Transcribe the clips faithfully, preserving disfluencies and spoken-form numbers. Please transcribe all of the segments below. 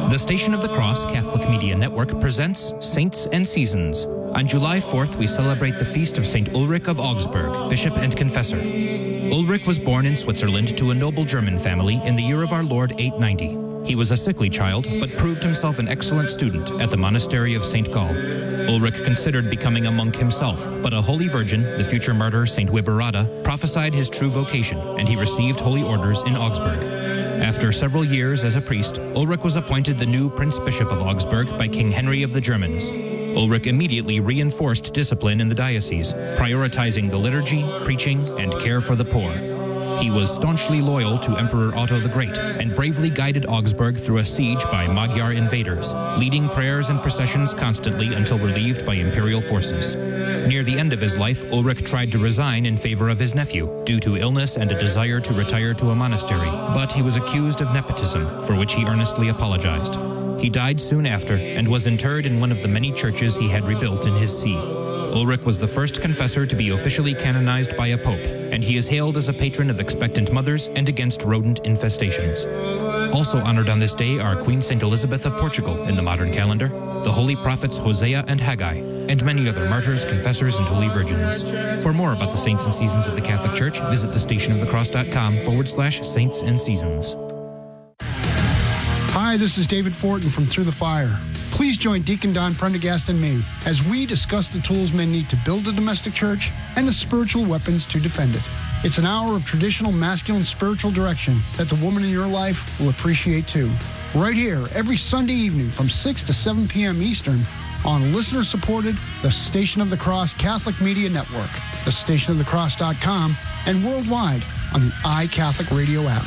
The Station of the Cross Catholic Media Network presents Saints and Seasons. On July fourth, we celebrate the feast of Saint Ulrich of Augsburg, Bishop and Confessor. Ulrich was born in Switzerland to a noble German family in the year of our Lord eight ninety. He was a sickly child, but proved himself an excellent student at the monastery of Saint Gall. Ulrich considered becoming a monk himself, but a holy virgin, the future martyr Saint Wiberada, prophesied his true vocation, and he received holy orders in Augsburg. After several years as a priest, Ulrich was appointed the new Prince Bishop of Augsburg by King Henry of the Germans. Ulrich immediately reinforced discipline in the diocese, prioritizing the liturgy, preaching, and care for the poor. He was staunchly loyal to Emperor Otto the Great and bravely guided Augsburg through a siege by Magyar invaders, leading prayers and processions constantly until relieved by imperial forces. Near the end of his life, Ulrich tried to resign in favor of his nephew due to illness and a desire to retire to a monastery, but he was accused of nepotism, for which he earnestly apologized. He died soon after and was interred in one of the many churches he had rebuilt in his see. Ulrich was the first confessor to be officially canonized by a pope, and he is hailed as a patron of expectant mothers and against rodent infestations. Also honored on this day are Queen Saint Elizabeth of Portugal in the modern calendar, the holy prophets Hosea and Haggai, and many other martyrs, confessors, and holy virgins. For more about the saints and seasons of the Catholic Church, visit thestationofthecross.com forward slash saints and seasons. Hi, this is David Fortin from Through the Fire. Please join Deacon Don Prendergast and me as we discuss the tools men need to build a domestic church and the spiritual weapons to defend it. It's an hour of traditional masculine spiritual direction that the woman in your life will appreciate too. Right here, every Sunday evening from six to seven p.m. Eastern on listener-supported The Station of the Cross Catholic Media Network, the station of the cross dot com, and worldwide on the iCatholic Radio app.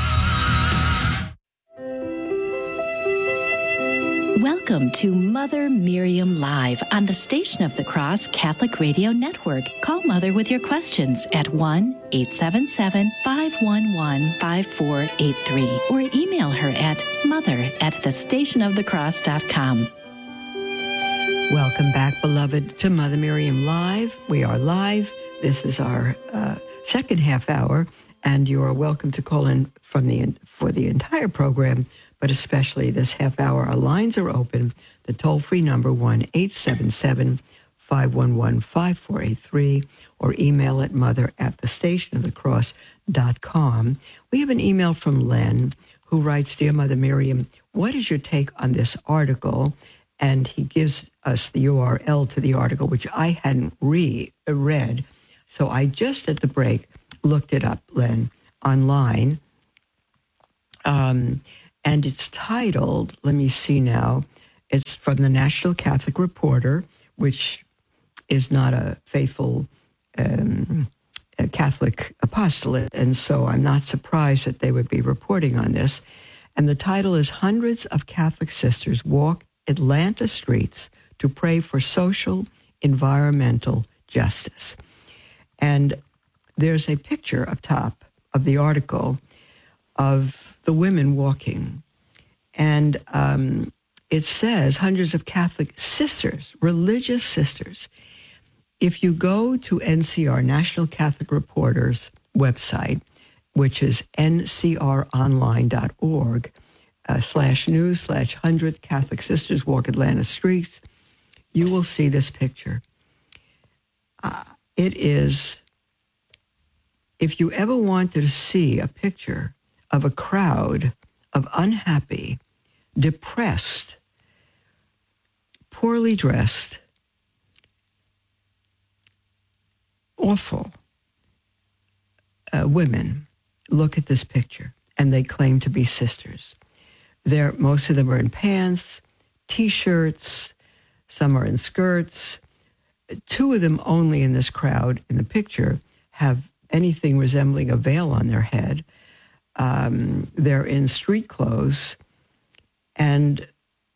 Welcome to Mother Miriam Live on the Station of the Cross Catholic Radio Network. Call Mother with your questions at one eight seven seven, five one one, five four eight three or email her at mother at the station of the cross dot com. Welcome back, beloved, to Mother Miriam Live. We are live. This is our uh, second half hour, and you are welcome to call in from the for the entire program, but especially this half hour. Our lines are open. The toll-free number, one eight seven seven, five one one, five four eight three, or email at mother at the station of the cross dot com. We have an email from Len, who writes, Dear Mother Miriam, what is your take on this article? And he gives us the U R L to the article, which I hadn't re- read. So I just at the break looked it up, Len, online. Um, and it's titled, let me see now, it's from the National Catholic Reporter, which is not a faithful um, a Catholic apostolate, and so I'm not surprised that they would be reporting on this. And the title is Hundreds of Catholic Sisters Walk Atlanta Streets to Pray for Social, Environmental Justice. And there's a picture up top of the article of the women walking. And um, it says hundreds of Catholic sisters, religious sisters. If you go to N C R, National Catholic Reporter's website, which is n c r online dot org, uh, slash news slash hundred Catholic Sisters Walk Atlanta Streets, you will see this picture. Uh, it is, if you ever wanted to see a picture of a crowd of unhappy, depressed, poorly dressed, awful uh, women, look at this picture, and they claim to be sisters. They're, most of them are in pants, T-shirts, some are in skirts. Two of them only in this crowd in the picture have anything resembling a veil on their head. Um, they're in street clothes, and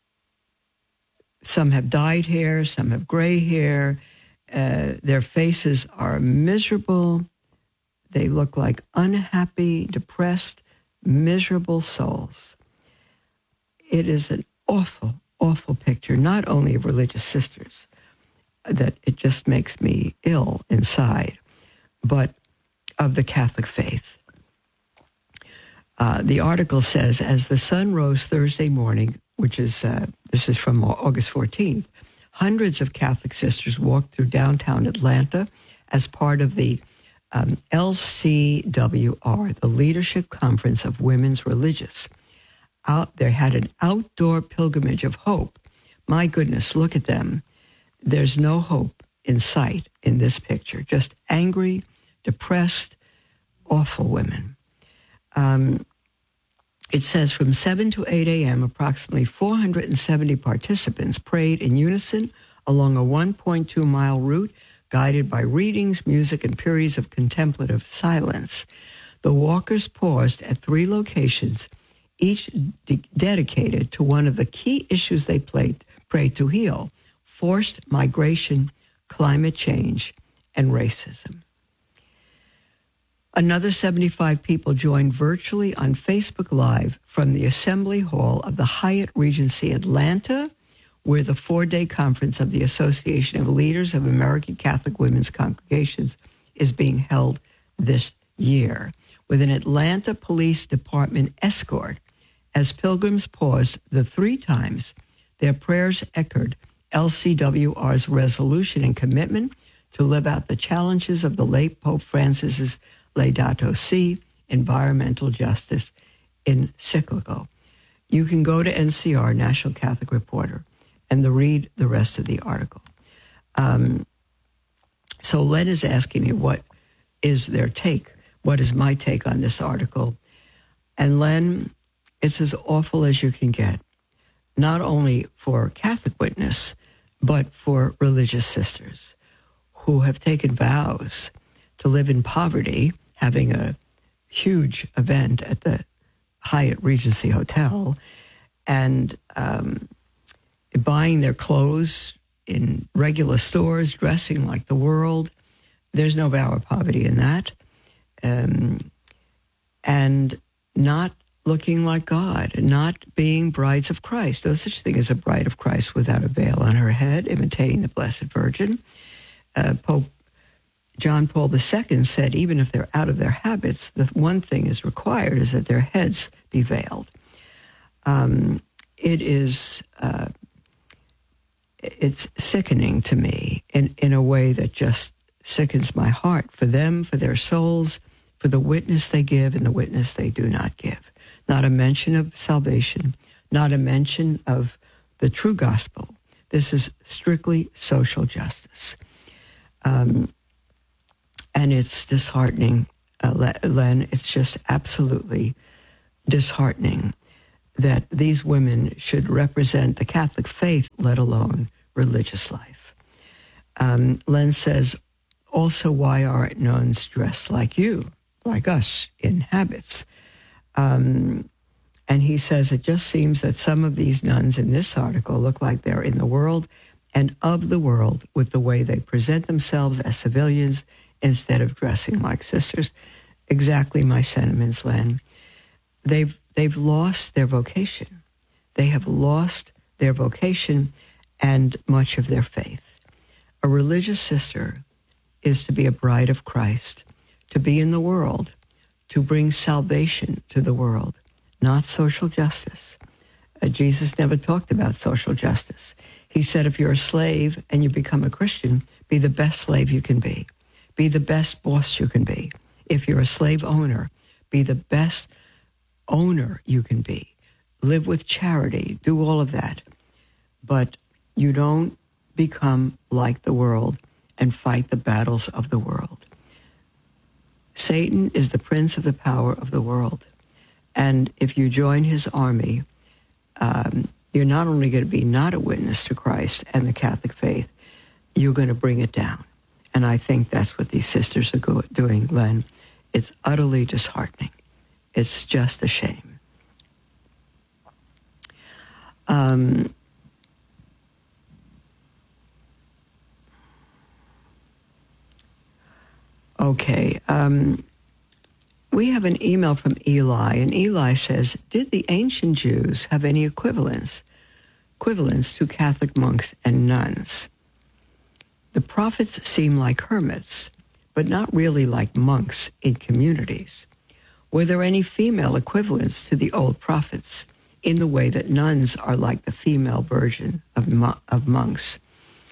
some have dyed hair, some have gray hair. Uh, their faces are miserable. They look like unhappy, depressed, miserable souls. It is an awful, awful picture, not only of religious sisters, that it just makes me ill inside, but of the Catholic faith. Uh, the article says, as the sun rose Thursday morning, which is, uh, this is from August fourteenth, hundreds of Catholic sisters walked through downtown Atlanta as part of the um, L C W R, the Leadership Conference of Women's Religious. Out, they had an outdoor pilgrimage of hope. My goodness, look at them. There's no hope in sight in this picture. Just angry, depressed, awful women. Um, it says from seven to eight a.m., approximately four hundred seventy participants prayed in unison along a one point two mile route, guided by readings, music, and periods of contemplative silence. The walkers paused at three locations, each de- dedicated to one of the key issues they played, prayed to heal: forced migration, climate change, and racism. Another seventy-five people joined virtually on Facebook Live from the Assembly Hall of the Hyatt Regency Atlanta, where the four-day conference of the Association of Leaders of American Catholic Women's Congregations is being held this year, with an Atlanta Police Department escort. As pilgrims paused the three times, their prayers echoed L C W R's resolution and commitment to live out the challenges of the late Pope Francis's Laudato Si, environmental justice encyclical. You can go to N C R, National Catholic Reporter, and the read the rest of the article. Um, so Len is asking me what is their take, what is my take on this article. And Len, it's as awful as you can get, not only for Catholic witness, but for religious sisters who have taken vows to live in poverty, having a huge event at the Hyatt Regency Hotel, and um, buying their clothes in regular stores, dressing like the world. There's no vow of poverty in that. Um, and not looking like God, and not being brides of Christ. There's such thing as a bride of Christ without a veil on her head, imitating the Blessed Virgin. Uh, Pope John Paul the Second said, even if they're out of their habits, the one thing is required is that their heads be veiled. Um, it is, uh, it's sickening to me in, in a way that just sickens my heart for them, for their souls, for the witness they give and the witness they do not give. Not a mention of salvation, not a mention of the true gospel. This is strictly social justice. Um, and it's disheartening, uh, Len. It's just absolutely disheartening that these women should represent the Catholic faith, let alone religious life. Um, Len says, also, why aren't nuns dressed like you, like us, in habits? Um, and he says, it just seems that some of these nuns in this article look like they're in the world and of the world with the way they present themselves as civilians instead of dressing like sisters. Exactly my sentiments, Len. They've, they've lost their vocation. They have lost their vocation and much of their faith. A religious sister is to be a bride of Christ, to be in the world, to bring salvation to the world, not social justice. Uh, Jesus never talked about social justice. He said, if you're a slave and you become a Christian, be the best slave you can be. Be the best boss you can be. If you're a slave owner, be the best owner you can be. Live with charity. Do all of that. But you don't become like the world and fight the battles of the world. Satan is the prince of the power of the world. And if you join his army, um, you're not only going to be not a witness to Christ and the Catholic faith, you're going to bring it down. And I think that's what these sisters are go- doing, Len. It's utterly disheartening. It's just a shame. Um, okay. Um, we have an email from Eli, and Eli says, did the ancient Jews have any equivalents, equivalents to Catholic monks and nuns? The prophets seem like hermits, but not really like monks in communities. Were there any female equivalents to the old prophets? in the way that nuns are like the female version of, mo- of monks.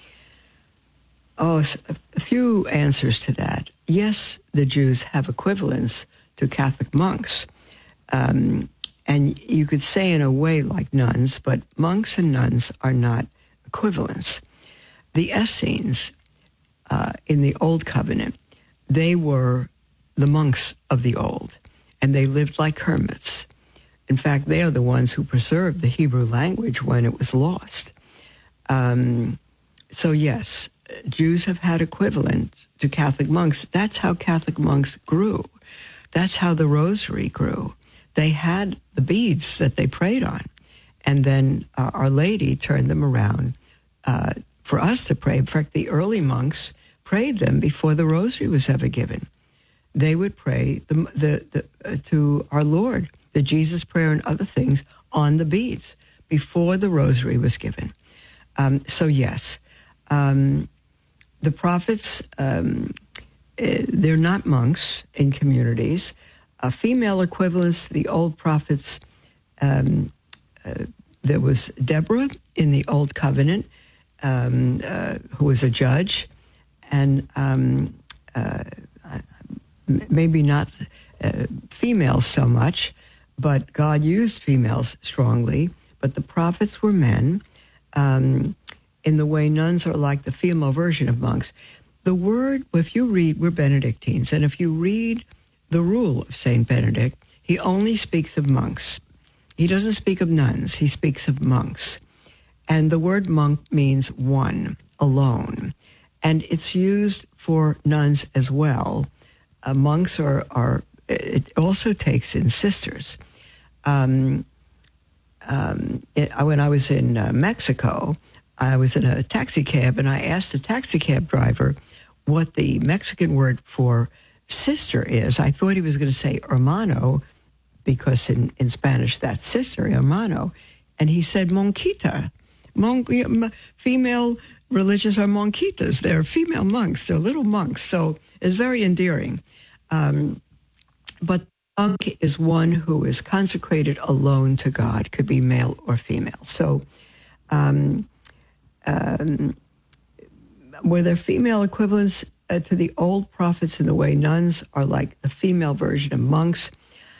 Oh, a few answers to that. Yes, the Jews have equivalents to Catholic monks. Um, and you could say in a way like nuns, but monks and nuns are not equivalents. The Essenes uh, in the Old Covenant, they were the monks of the Old, and they lived like hermits. In fact, they are the ones who preserved the Hebrew language when it was lost. Um, so yes, Jews have had equivalent to Catholic monks. That's how Catholic monks grew. That's how the rosary grew. They had the beads that they prayed on, and then uh, Our Lady turned them around uh, for us to pray. In fact, the early monks prayed them before the rosary was ever given. They would pray the, the, the, uh, to our Lord, the Jesus prayer and other things on the beads before the rosary was given. Um, so yes, um, the prophets, um, they're not monks in communities. Uh, female equivalents to the old prophets, um, uh, there was Deborah in the Old Covenant, um, uh, who was a judge, and um, uh, maybe not uh, females so much, but God used females strongly. But the prophets were men, um, in the way nuns are like the female version of monks. The word, if you read, we're Benedictines, and if you read the rule of Saint Benedict, he only speaks of monks. He doesn't speak of nuns, he speaks of monks. And the word monk means one, alone. And it's used for nuns as well. Uh, monks are, are, it also takes in sisters. Um, um, it, when I was in uh, Mexico, I was in a taxi cab, and I asked the taxi cab driver what the Mexican word for sister is. I thought he was going to say hermano, because in, in Spanish that's sister, hermano. And he said monquita. Mon, female religious are monquitas. They're female monks. They're little monks. So it's very endearing. Um, but monk is one who is consecrated alone to God, could be male or female. So um, um, were there female equivalents uh, to the old prophets in the way nuns are like the female version of monks?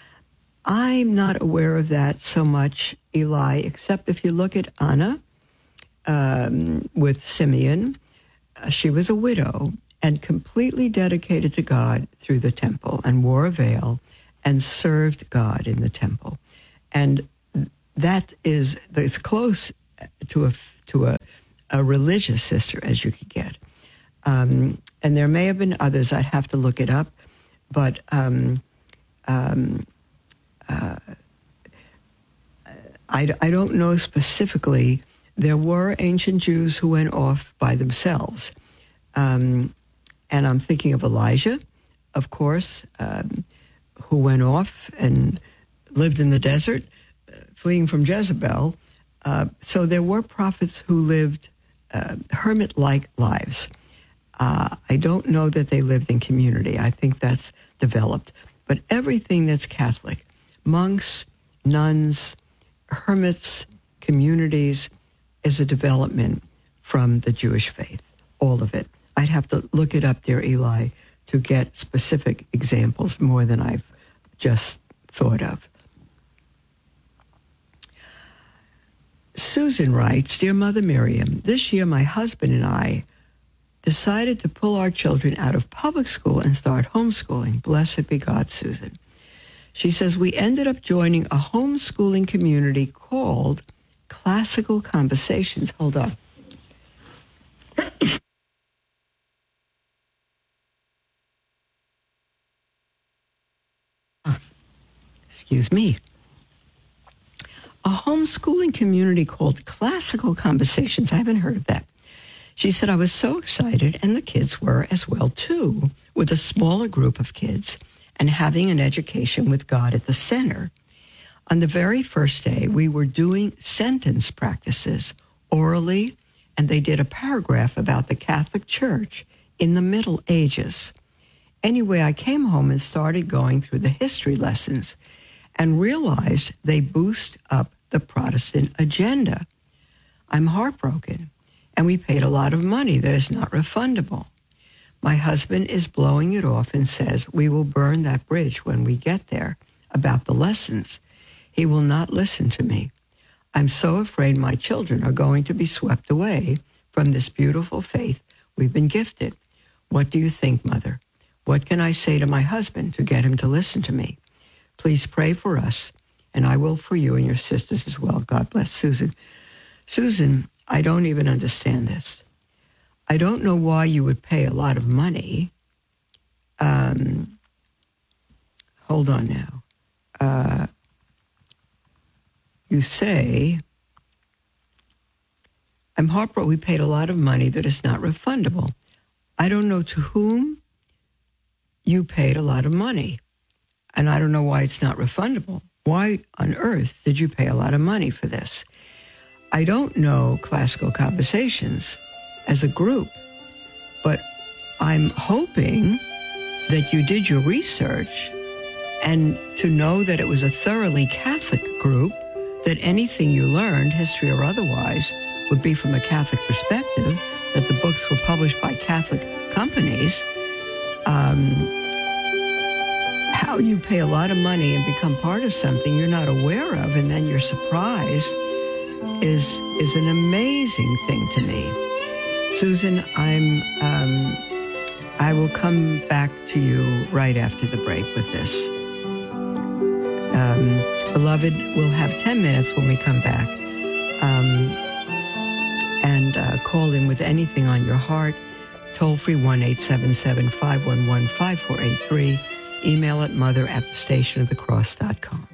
I'm not aware of that so much, Eli, except if you look at Anna um, with Simeon. Uh, she was a widow and completely dedicated to God through the temple, and wore a veil and served God in the temple. And that is as close to a to a, a religious sister as you could get. Um, and there may have been others. I'd have to look it up. But um, um, uh, I, I don't know specifically. There were ancient Jews who went off by themselves. Um, and I'm thinking of Elijah, of course, um, who went off and lived in the desert, uh, fleeing from Jezebel. Uh, so there were prophets who lived uh, hermit-like lives. Uh, I don't know that they lived in community. I think that's developed. But everything that's Catholic, monks, nuns, hermits, communities, is a development from the Jewish faith, all of it. I'd have to look it up, dear Eli, to get specific examples more than I've just thought of. Susan writes, Dear Mother Miriam, this year my husband and I decided to pull our children out of public school and start homeschooling. Blessed be God, Susan. She says, we ended up joining a homeschooling community called Classical Conversations. Hold on. Excuse me. A homeschooling community called Classical Conversations. I haven't heard of that. She said, I was so excited, and the kids were as well, too, with a smaller group of kids and having an education with God at the center. On the very first day, we were doing sentence practices orally, and they did a paragraph about the Catholic Church in the Middle Ages. Anyway, I came home and started going through the history lessons and realized they boost up the Protestant agenda. I'm heartbroken, and we paid a lot of money that is not refundable. My husband is blowing it off and says we will burn that bridge when we get there about the lessons. He will not listen to me. I'm so afraid my children are going to be swept away from this beautiful faith we've been gifted. What do you think, Mother? What can I say to my husband to get him to listen to me? Please pray for us, and I will for you and your sisters as well. God bless, Susan. Susan, I don't even understand this. I don't know why you would pay a lot of money. Um, hold on now. Uh, you say, I'm heartbroken. We paid a lot of money that is not refundable. I don't know to whom you paid a lot of money, and I don't know why it's not refundable. Why on earth did you pay a lot of money for this? I don't know Classical Conversations as a group, but I'm hoping that you did your research and to know that it was a thoroughly Catholic group, that anything you learned, history or otherwise, would be from a Catholic perspective, that the books were published by Catholic companies. Um, how you pay a lot of money and become part of something you're not aware of, and then you're surprised, is is an amazing thing to me. Susan, I'm um, I will come back to you right after the break with this. Um, beloved, we'll have ten minutes when we come back. Um, and uh, call in with anything on your heart. Toll free one eight seven seven, five one one, five four eight three. Email at mother at the station of the cross dot com.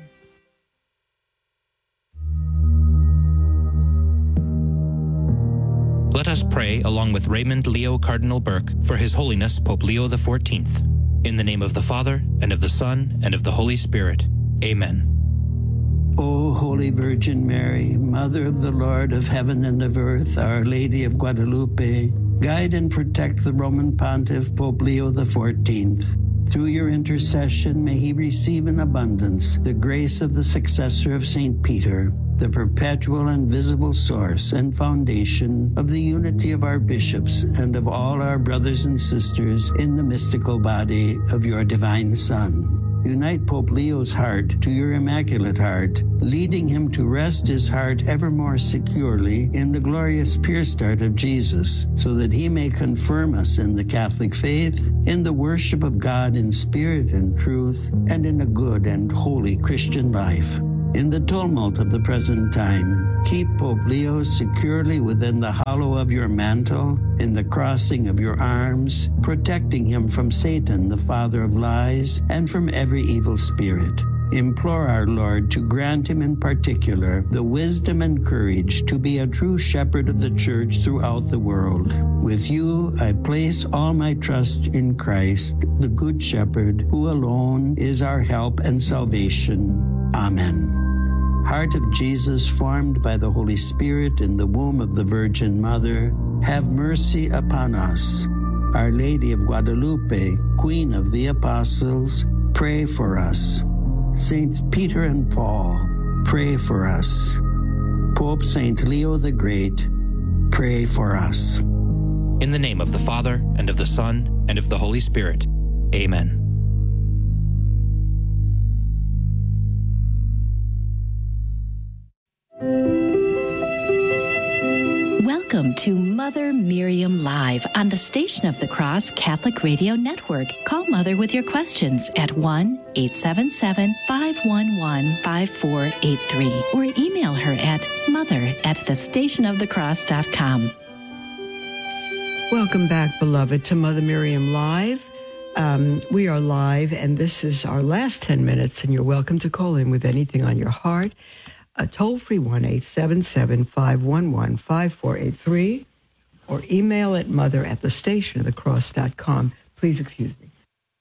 Let us pray along with Raymond Leo Cardinal Burke for His Holiness Pope Leo the fourteenth. In the name of the Father, and of the Son, and of the Holy Spirit. Amen. O Holy Virgin Mary, Mother of the Lord of heaven and of earth, Our Lady of Guadalupe, guide and protect the Roman Pontiff Pope Leo the fourteenth. Through your intercession, may he receive in abundance the grace of the successor of Saint Peter, the perpetual and visible source and foundation of the unity of our bishops and of all our brothers and sisters in the mystical body of your divine Son. Unite Pope Leo's heart to your Immaculate Heart, leading him to rest his heart ever more securely in the glorious pure start of Jesus, so that he may confirm us in the Catholic faith, in the worship of God in spirit and truth, and in a good and holy Christian life. In the tumult of the present time, keep Pope Leo securely within the hollow of your mantle, in the crossing of your arms, protecting him from Satan, the father of lies, and from every evil spirit. Implore our Lord to grant him in particular the wisdom and courage to be a true shepherd of the Church throughout the world. With you, I place all my trust in Christ, the Good Shepherd, who alone is our help and salvation. Amen. Heart of Jesus, formed by the Holy Spirit in the womb of the Virgin Mother, have mercy upon us. Our Lady of Guadalupe, Queen of the Apostles, pray for us. Saints Peter and Paul, pray for us. Pope Saint Leo the Great, pray for us. In the name of the Father, and of the Son, and of the Holy Spirit. Amen. Welcome to Mother Miriam Live on the Station of the Cross Catholic Radio Network. Call Mother with your questions at one eight seven seven, five one one, five four eight three or email her at mother at the station of the cross dot com. Welcome back, beloved, to Mother Miriam Live. Um, we are live, and this is our last ten minutes, and you're welcome to call in with anything on your heart. A toll-free one eight seven seven, five one one, five four eight three or email at mother at the station of the cross dot com. Please excuse me.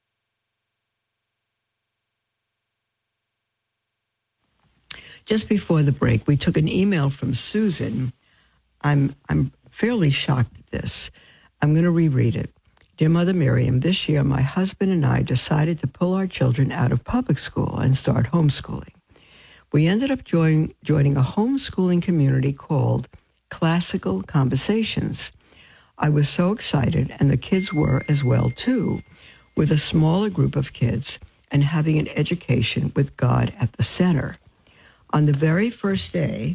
Just before the break, we took an email from Susan. I'm I'm fairly shocked at this. I'm going to reread it. Dear Mother Miriam, this year my husband and I decided to pull our children out of public school and start homeschooling. we ended up join, joining a homeschooling community called Classical Conversations. I was so excited, and the kids were as well, too, with a smaller group of kids and having an education with God at the center. On the very first day,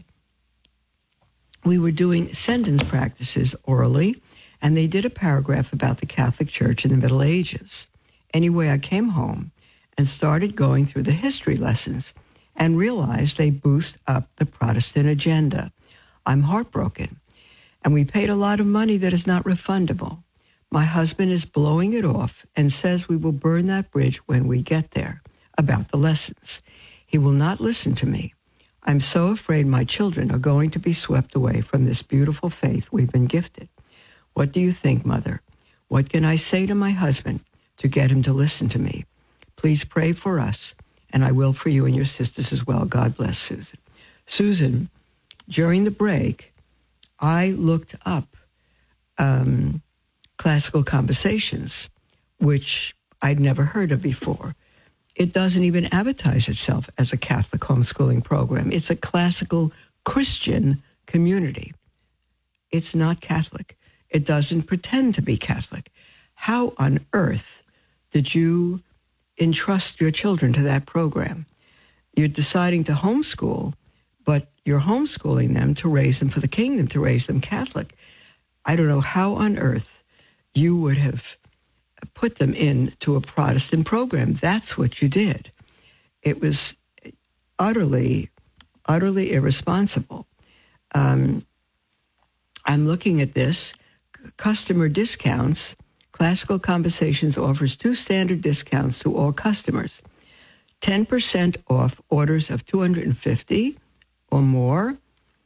we were doing sentence practices orally, and they did a paragraph about the Catholic Church in the Middle Ages. Anyway, I came home and started going through the history lessons and realized they boost up the Protestant agenda. I'm heartbroken. And we paid a lot of money that is not refundable. My husband is blowing it off and says we will burn that bridge when we get there about the lessons. He will not listen to me. I'm so afraid my children are going to be swept away from this beautiful faith we've been gifted. What do you think, Mother? What can I say to my husband to get him to listen to me? Please pray for us, and I will for you and your sisters as well. God bless, Susan. Susan, during the break, I looked up um, Classical Conversations, which I'd never heard of before. It doesn't even advertise itself as a Catholic homeschooling program. It's a classical Christian community. It's not Catholic. It doesn't pretend to be Catholic. How on earth did you entrust your children to that program? You're deciding to homeschool, but you're homeschooling them to raise them for the kingdom, to raise them Catholic. I don't know how on earth you would have put them into a Protestant program. That's what you did. It was utterly, utterly irresponsible. Um, I'm looking at this. Customer discounts. Classical Conversations offers two standard discounts to all customers. ten percent off orders of two hundred fifty or more.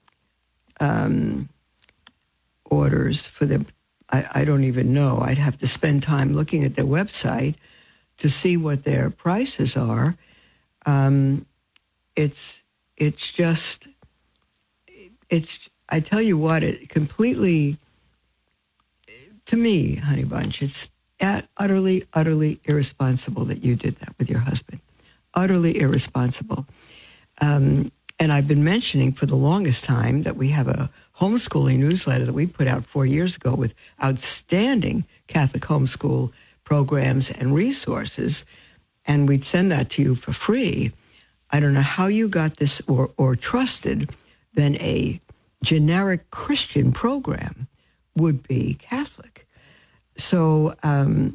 Um, orders for the, I, I don't even know. I'd have to spend time looking at their website to see what their prices are. Um, it's, it's just, it's, I tell you what, it completely, to me, Honey Bunch, it's at utterly, utterly irresponsible that you did that with your husband. Utterly irresponsible. Um, and I've been mentioning for the longest time that we have a homeschooling newsletter that we put out four years ago with outstanding Catholic homeschool programs and resources, and we'd send that to you for free. I don't know how you got this or, or trusted then a generic Christian program would be Catholic. So um,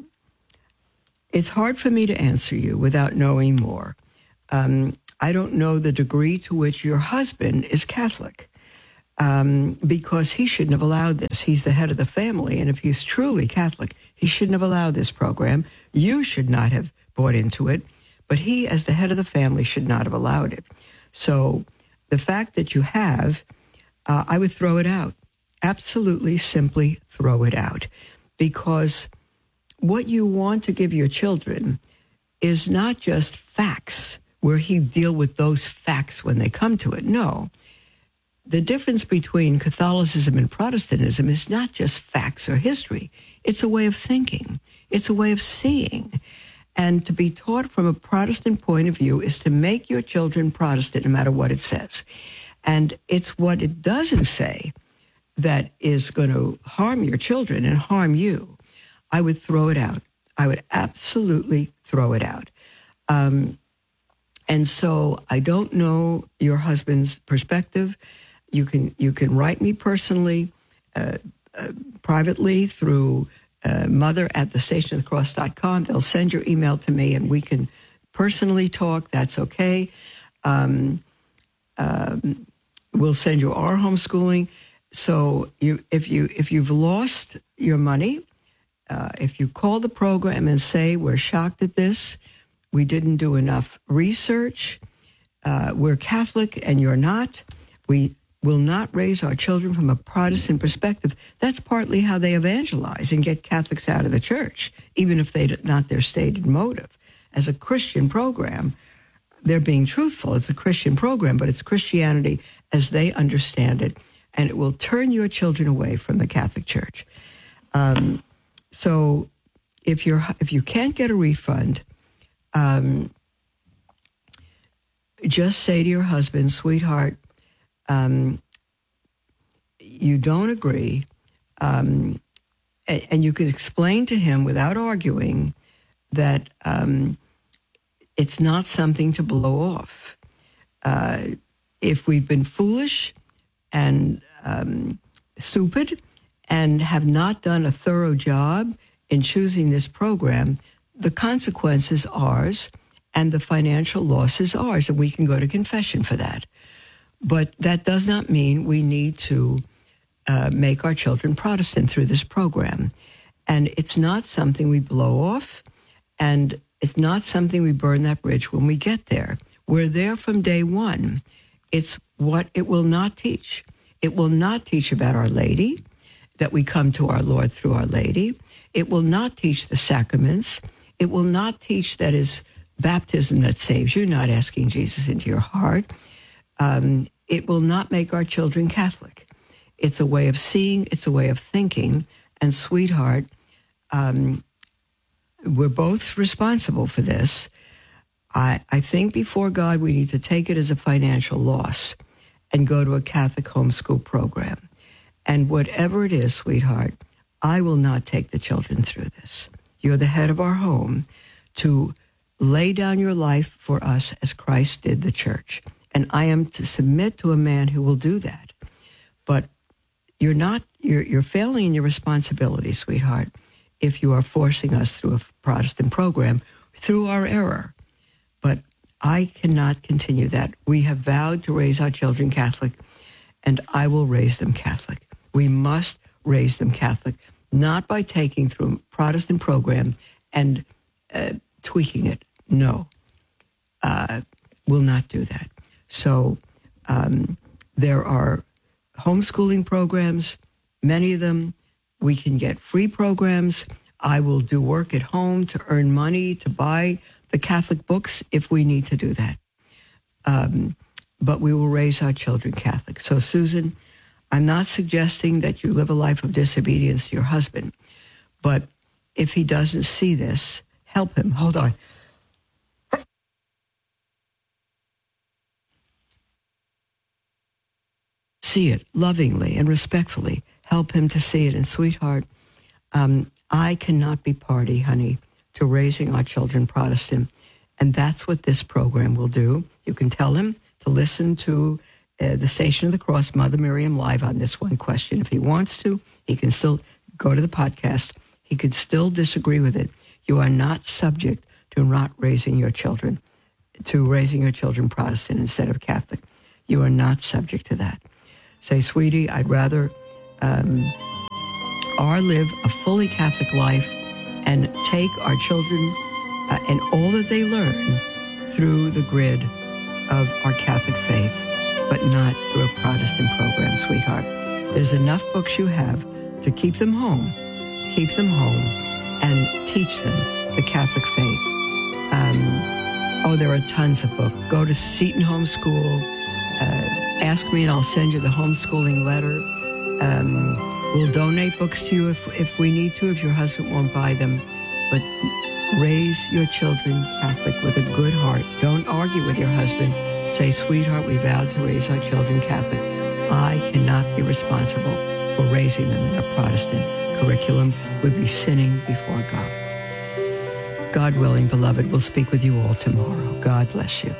it's hard for me to answer you without knowing more. Um, I don't know the degree to which your husband is Catholic, um, because he shouldn't have allowed this. He's the head of the family, and if he's truly Catholic, he shouldn't have allowed this program. You should not have bought into it, but he, as the head of the family, should not have allowed it. So the fact that you have, uh, I would throw it out. Absolutely, simply throw it out. Because what you want to give your children is not just facts, where he deal with those facts when they come to it. No. The difference between Catholicism and Protestantism is not just facts or history. It's a way of thinking. It's a way of seeing. And to be taught from a Protestant point of view is to make your children Protestant no matter what it says. And it's what it doesn't say that is going to harm your children and harm you. I would throw it out. I would absolutely throw it out. Um, and so I don't know your husband's perspective. You can you can write me personally, uh, uh, privately through uh, mother at the station of the cross dot com. They'll send your email to me and we can personally talk. That's okay. Um, um, we'll send you our homeschooling. So you, if you if you've lost your money, uh, if you call the program and say we're shocked at this, we didn't do enough research, uh, we're Catholic and you're not, we will not raise our children from a Protestant perspective. That's partly how they evangelize and get Catholics out of the church, even if they're not their stated motive. As a Christian program, they're being truthful. It's a Christian program, but it's Christianity as they understand it. And it will turn your children away from the Catholic Church. Um, so if you're if you can't get a refund, um, just say to your husband, sweetheart, um, you don't agree, um, and, and you could explain to him without arguing that um, it's not something to blow off. Uh, if we've been foolish and um, stupid and have not done a thorough job in choosing this program, the consequences are ours and the financial loss is ours, and we can go to confession for that. But that does not mean we need to uh, make our children Protestant through this program. And it's not something we blow off, and it's not something we burn that bridge when we get there. We're there from day one. It's what it will not teach. It will not teach about Our Lady, that we come to our Lord through Our Lady. It will not teach the sacraments. It will not teach that is baptism that saves you, not asking Jesus into your heart. Um, it will not make our children Catholic. It's a way of seeing, it's a way of thinking. And sweetheart, um, we're both responsible for this. I, I think before God, we need to take it as a financial loss and go to a Catholic homeschool program. And whatever it is, sweetheart, I will not take the children through this. You're the head of our home to lay down your life for us as Christ did the church. And I am to submit to a man who will do that. But you're not, you're, you're failing in your responsibility, sweetheart, if you are forcing us through a Protestant program through our error. But I cannot continue that. We have vowed to raise our children Catholic, and I will raise them Catholic. We must raise them Catholic, not by taking through a Protestant program and uh, tweaking it. No, uh, we'll not do that. So um, there are homeschooling programs, many of them. We can get free programs. I will do work at home to earn money to buy the Catholic books if we need to do that. Um, but we will raise our children Catholic. So, Susan, I'm not suggesting that you live a life of disobedience to your husband, but if he doesn't see this, help him. Hold on. See it lovingly and respectfully. Help him to see it. And sweetheart, um, I cannot be party, honey, to raising our children Protestant. And that's what this program will do. You can tell him to listen to uh, the Station of the Cross, Mother Miriam Live on this one question. If he wants to, he can still go to the podcast. He could still disagree with it. You are not subject to not raising your children, to raising your children Protestant instead of Catholic. You are not subject to that. Say, sweetie, I'd rather um, our live a fully Catholic life and take our children uh, and all that they learn through the grid of our Catholic faith, but not through a Protestant program, sweetheart. There's enough books you have to keep them home, keep them home, and teach them the Catholic faith. Um, oh, there are tons of books. Go to Seton Homeschool. Uh, ask me and I'll send you the homeschooling letter. Um, we'll donate books to you if, if we need to, if your husband won't buy them. But raise your children Catholic with a good heart. Don't argue with your husband. Say, sweetheart, we vowed to raise our children Catholic. I cannot be responsible for raising them in a Protestant curriculum. We'd be sinning before God. God willing, beloved, we'll speak with you all tomorrow. God bless you.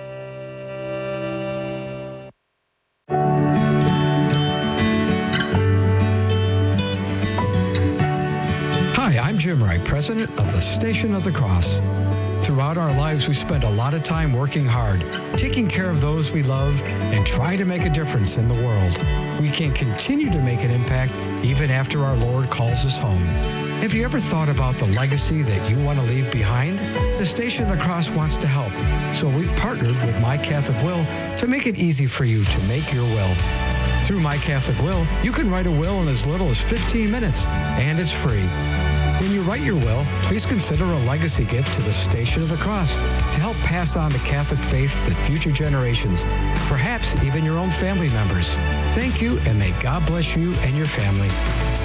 Jim Wright, president of the Station of the Cross. Throughout our lives, we spend a lot of time working hard, taking care of those we love, and trying to make a difference in the world. We can continue to make an impact even after our Lord calls us home. Have you ever thought about the legacy that you want to leave behind? The Station of the Cross wants to help, so we've partnered with My Catholic Will to make it easy for you to make your will. Through My Catholic Will, you can write a will in as little as fifteen minutes, and it's free. When you write your will, please consider a legacy gift to the Station of the Cross to help pass on the Catholic faith to future generations, perhaps even your own family members. Thank you, and may God bless you and your family.